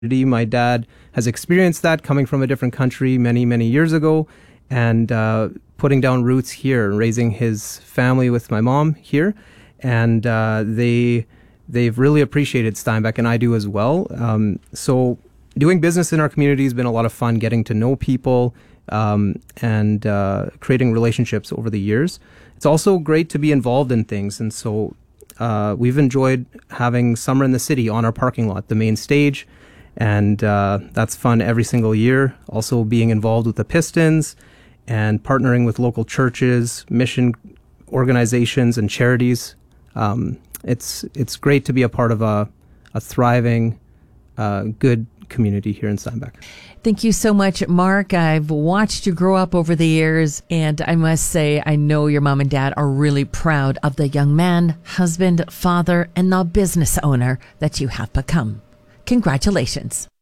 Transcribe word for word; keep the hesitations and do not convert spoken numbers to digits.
My dad has experienced that coming from a different country many, many years ago, and uh, putting down roots here, raising his family with my mom here, and uh, they they've really appreciated Steinbach, and I do as well. Um, so doing business in our community has been a lot of fun, getting to know people um, and uh, creating relationships over the years. It's also great to be involved in things, and so uh, we've enjoyed having Summer in the City on our parking lot, the main stage. And uh, that's fun every single year. Also being involved with the Pistons and partnering with local churches, mission organizations, and charities. Um, it's it's great to be a part of a, a thriving, uh, good community here in Steinbach. Thank you so much, Mark. I've watched you grow up over the years, and I must say, I know your mom and dad are really proud of the young man, husband, father, and now business owner that you have become. Congratulations.